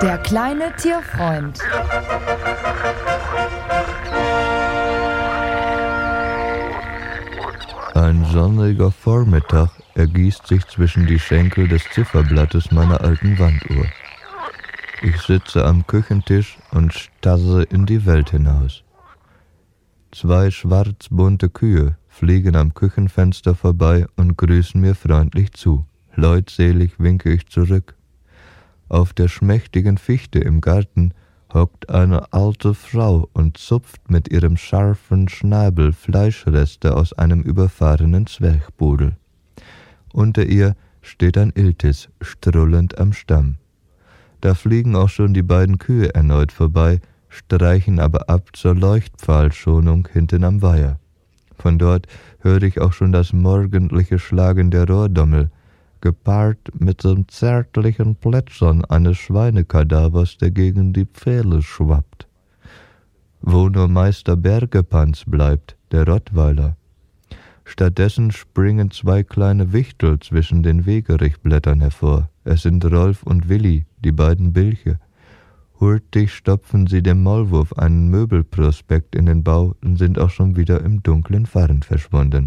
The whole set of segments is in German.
Der kleine Tierfreund. Ein sonniger Vormittag ergießt sich zwischen die Schenkel des Zifferblattes meiner alten Wanduhr. Ich sitze am Küchentisch und starre in die Welt hinaus. 2 schwarzbunte Kühe fliegen am Küchenfenster vorbei und grüßen mir freundlich zu. Leutselig winke ich zurück. Auf der schmächtigen Fichte im Garten hockt eine alte Frau und zupft mit ihrem scharfen Schnabel Fleischreste aus einem überfahrenen Zwerchpudel. Unter ihr steht ein Iltis, strullend am Stamm. Da fliegen auch schon die beiden Kühe erneut vorbei, streichen aber ab zur Leuchtpfahlschonung hinten am Weiher. Von dort höre ich auch schon das morgendliche Schlagen der Rohrdommel, gepaart mit dem zärtlichen Plätschern eines Schweinekadavers, der gegen die Pfähle schwappt. Wo nur Meister Bergepanz bleibt, der Rottweiler. Stattdessen springen 2 kleine Wichtel zwischen den Wegerichblättern hervor. Es sind Rolf und Willi, die beiden Bilche. Hurtig stopfen sie dem Maulwurf einen Möbelprospekt in den Bau und sind auch schon wieder im dunklen Farn verschwunden.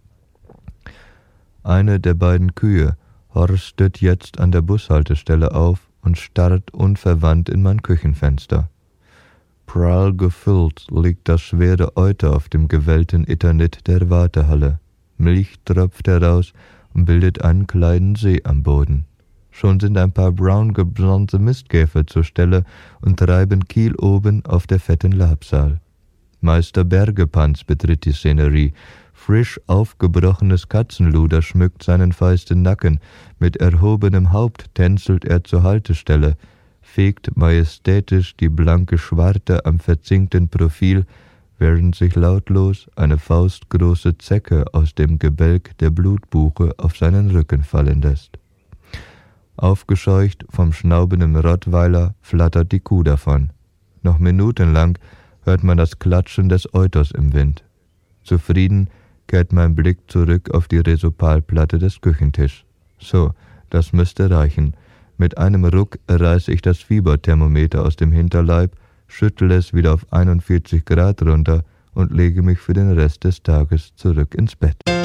Eine der beiden Kühe horstet jetzt an der Bushaltestelle auf und starrt unverwandt in mein Küchenfenster. Prall gefüllt liegt das schwere Euter auf dem gewellten Eternit der Wartehalle. Milch tropft heraus und bildet einen kleinen See am Boden. Schon sind ein paar braun gebrannte Mistkäfer zur Stelle und treiben kieloben auf der fetten Labsal. Meister Bergepanz betritt die Szenerie. Frisch aufgebrochenes Katzenluder schmückt seinen feisten Nacken. Mit erhobenem Haupt tänzelt er zur Haltestelle, fegt majestätisch die blanke Schwarte am verzinkten Profil, während sich lautlos eine faustgroße Zecke aus dem Gebälk der Blutbuche auf seinen Rücken fallen lässt. Aufgescheucht vom schnaubenden Rottweiler flattert die Kuh davon. Noch minutenlang hört man das Klatschen des Euters im Wind. Zufrieden kehrt mein Blick zurück auf die Resopalplatte des Küchentischs. So, das müsste reichen. Mit einem Ruck reiße ich das Fieberthermometer aus dem Hinterleib, schüttle es wieder auf 41 Grad runter und lege mich für den Rest des Tages zurück ins Bett.